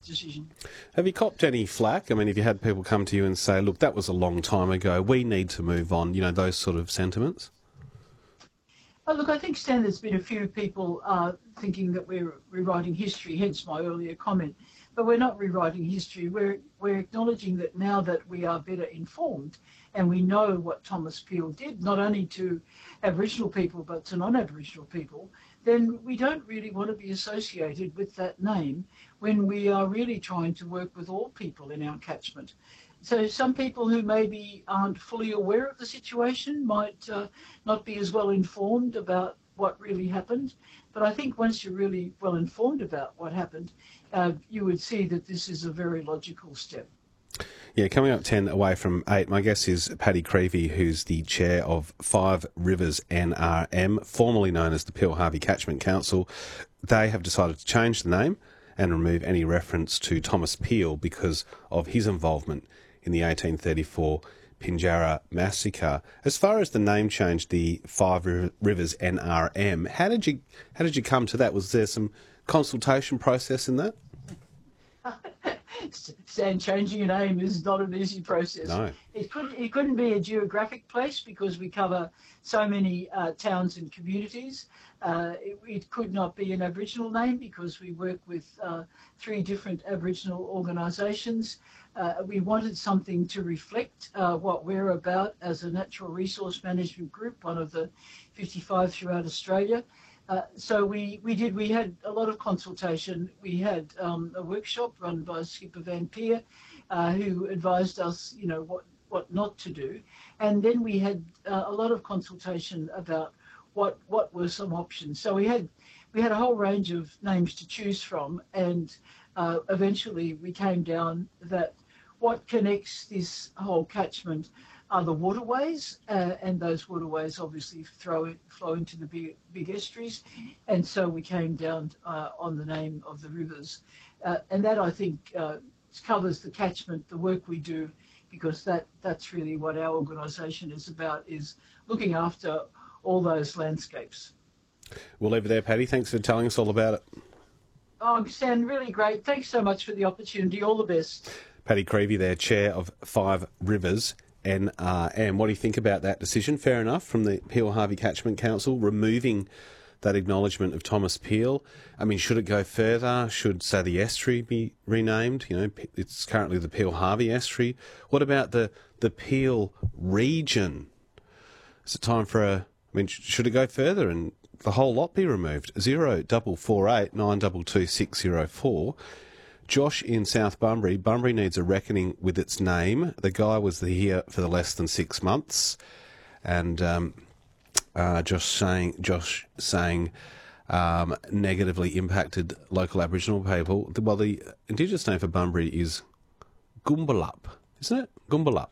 decision. Have you copped any flack? I mean, have you had people come to you and say, look, that was a long time ago, we need to move on, you know, those sort of sentiments? Oh, look, I think, Stan, there's been a few people thinking that we're rewriting history, hence my earlier comment. But we're not rewriting history. We're acknowledging that now that we are better informed and we know what Thomas Peel did, not only to Aboriginal people but to non-Aboriginal people, then we don't really want to be associated with that name when we are really trying to work with all people in our catchment. So some people who maybe aren't fully aware of the situation might not be as well informed about what really happened. But I think once you're really well informed about what happened, you would see that this is a very logical step. Yeah, coming up 10 away from 8, my guest is Paddy Creevy, who's the chair of Five Rivers NRM, formerly known as the Peel Harvey Catchment Council. They have decided to change the name and remove any reference to Thomas Peel because of his involvement in the 1834 Pinjarra massacre. As far as the name change, the Five Rivers NRM, how did you come to that? Was there some consultation process in that? Stan, changing a name is not an easy process. No. It couldn't be a geographic place because we cover so many towns and communities. It could not be an Aboriginal name because we work with 3 different Aboriginal organisations. We wanted something to reflect what we're about as a natural resource management group, one of the 55 throughout Australia. So we had a lot of consultation. We had a workshop run by Skipper Van Peer, who advised us, you know, what not to do. And then we had a lot of consultation about what were some options. So we had a whole range of names to choose from, and eventually we came down that what connects this whole catchment are the waterways, and those waterways obviously flow into the big estuaries, and so we came down on the name of the rivers, and that I think covers the catchment, the work we do, because that's really what our organisation is about, is looking after all those landscapes. We'll leave it there, Paddy. Thanks for telling us all about it. Oh, Stan, really great. Thanks so much for the opportunity. All the best. Paddy Creevy there, chair of Five Rivers NRM. What do you think about that decision? Fair enough from the Peel Harvey Catchment Council, removing that acknowledgement of Thomas Peel. I mean, should it go further? Should, say, the estuary be renamed? You know, it's currently the Peel Harvey Estuary. What about the Peel region? Is it time for should it go further and the whole lot be removed? 0448 922 604. Josh in South Bunbury. Bunbury needs a reckoning with its name. The guy was here for less than 6 months, and Josh saying negatively impacted local Aboriginal people. Well, the Indigenous name for Bunbury is Goombalup, isn't it? Goombalup.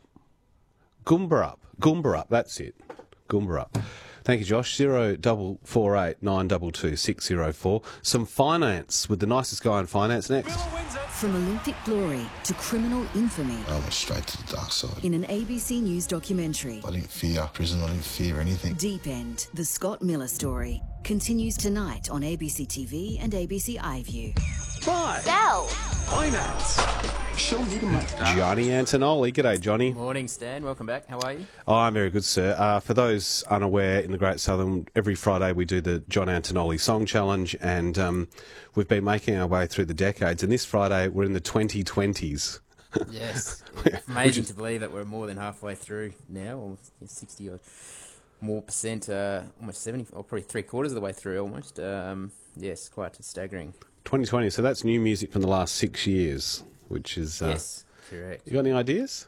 Goombarup, that's it. Goombarup. Thank you, Josh. 0448 922 604. Some finance with the nicest guy in finance next. From Olympic glory to criminal infamy. I went straight to the dark side. In an ABC News documentary. I didn't fear prison, I didn't fear anything. Deep End, the Scott Miller story, continues tonight on ABC TV and ABC iView. Buy. Sell. Finance. Johnny Antonoli. G'day, Johnny. Morning, Stan. Welcome back. How are you? Oh, I'm very good, sir. For those unaware, in the Great Southern, every Friday we do the John Antonoli Song Challenge, and we've been making our way through the decades, and this Friday we're in the 2020s. Yes. It's amazing to believe that we're more than halfway through now, or 60 or more percent, almost 70, or probably 3/4 of the way through almost. Yes, quite staggering. 2020, so that's new music from the last 6 years, which is... yes, correct. You got any ideas?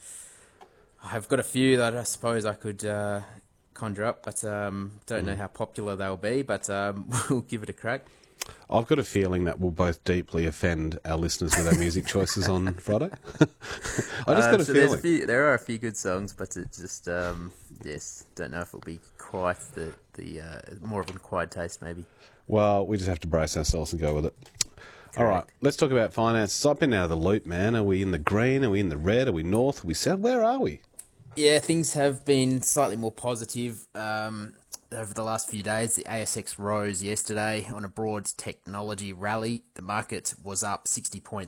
I've got a few that I suppose I could conjure up, but don't know how popular they'll be, but we'll give it a crack. I've got a feeling that we'll both deeply offend our listeners with our music choices on Friday. I just got a feeling. There are a few good songs, but it just, yes, don't know if it'll be quite the more of an acquired taste, maybe. Well, we just have to brace ourselves and go with it. Correct. All right, let's talk about finances. I've been out of the loop, man. Are we in the green? Are we in the red? Are we north? Are we south? Where are we? Yeah, things have been slightly more positive over the last few days. The ASX rose yesterday on a broad technology rally. The market was up 60 points